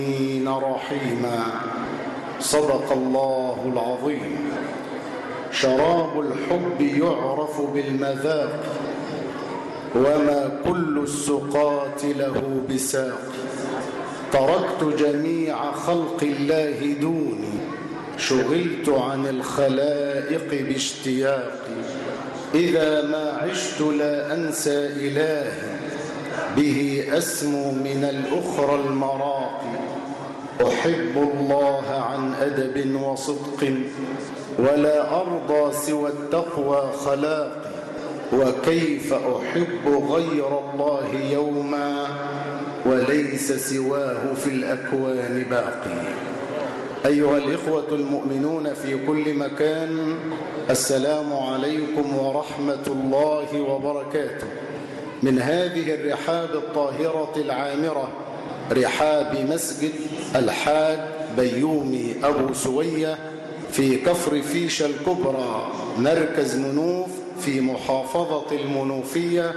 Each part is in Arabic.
رحيما. صدق الله العظيم. شراب الحب يعرف بالمذاق، وما كل السقاة له بساق. تركت جميع خلق الله دوني، شغلت عن الخلائق باشتياقي. إذا ما عشت لا أنسى إلهي، به أسمو من الأخرى المراقي. أحب الله عن أدب وصدق، ولا أرضى سوى التقوى خلاقي. وكيف أحب غير الله يوما، وليس سواه في الأكوان باقي. أيها الإخوة المؤمنون في كل مكان، السلام عليكم ورحمة الله وبركاته. من هذه الرحاب الطاهرة العامرة، رحاب مسجد الحاج بيومي أبو سوية في كفر فيشة الكبرى، مركز منوف في محافظة المنوفية،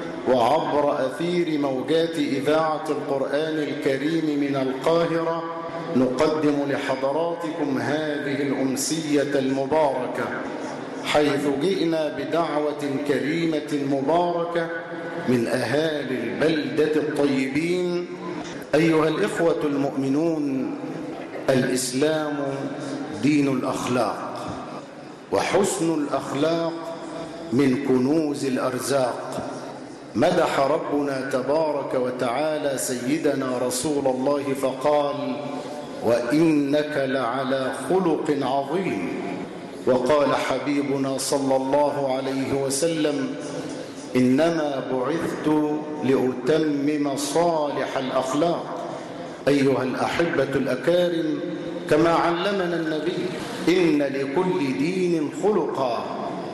وعبر أثير موجات إذاعة القرآن الكريم من القاهرة، نقدم لحضراتكم هذه الأمسية المباركة، حيث جئنا بدعوة كريمة مباركة من أهالي البلدة الطيبين. أيها الإخوة المؤمنون، الإسلام دين الأخلاق، وحسن الأخلاق من كنوز الأرزاق. مدح ربنا تبارك وتعالى سيدنا رسول الله فقال: وإنك لعلى خلق عظيم. وقال حبيبنا صلى الله عليه وسلم: إنما بعثت لأتمم صالح الأخلاق. أيها الأحبة الأكارم، كما علمنا النبي: إن لكل دين خلقا،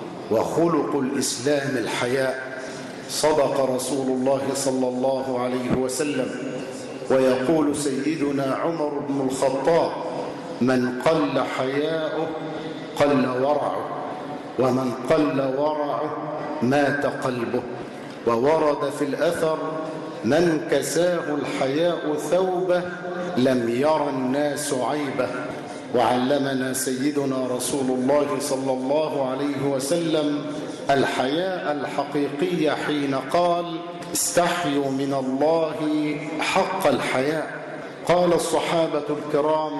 وخلق الإسلام الحياء. صدق رسول الله صلى الله عليه وسلم. ويقول سيدنا عمر بن الخطاب: من قل حياؤه قل ورعه، ومن قل ورعه مات قلبه. وورد في الأثر: من كساه الحياء ثوبه لم ير الناس عيبه. وعلمنا سيدنا رسول الله صلى الله عليه وسلم الحياء الحقيقي حين قال: استحيوا من الله حق الحياء. قال الصحابة الكرام: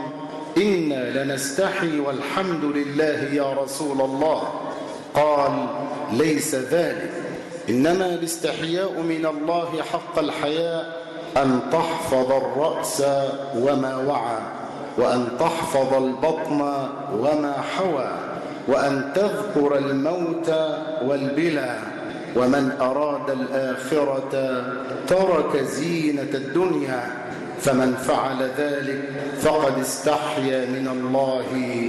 إنا لنستحي والحمد لله يا رسول الله. قال: ليس ذلك، إنما الاستحياء من الله حق الحياء أن تحفظ الرأس وما وعى، وأن تحفظ البطن وما حوى، وأن تذكر الموت والبلى. ومن أراد الآخرة ترك زينة الدنيا، فمن فعل ذلك فقد استحيا من الله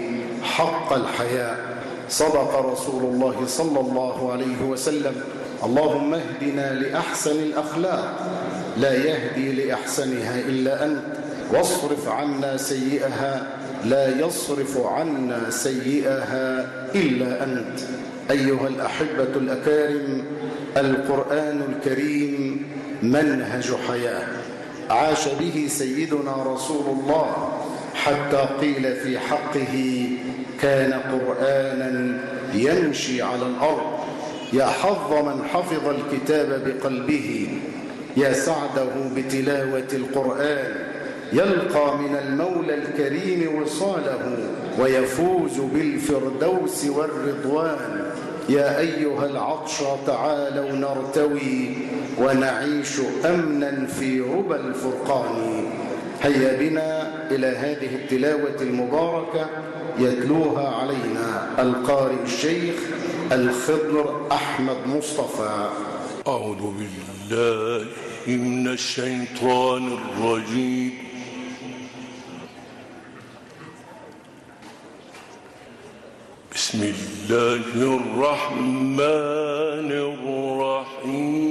حق الحياء. صدق رسول الله صلى الله عليه وسلم. اللهم اهدنا لأحسن الأخلاق، لا يهدي لأحسنها إلا أنت، واصرف عنا سيئها، لا يصرف عنا سيئها إلا أنت. أيها الأحبة الأكارم، القرآن الكريم منهج حياة عاش به سيدنا رسول الله، حتى قيل في حقه: كان قرآنا يمشي على الأرض. يا حظ من حفظ الكتاب بقلبه، يا سعده بتلاوة القرآن، يلقى من المولى الكريم وصاله، ويفوز بالفردوس والرضوان. يا أيها العطش تعالوا نرتوي، ونعيش أمنا في ربى الفرقان. هيا بنا إلى هذه التلاوة المباركة يتلوها علينا القارئ الشيخ الخضر أحمد مصطفى. أعوذ بالله من الشيطان الرجيم. بسم الله الرحمن الرحيم.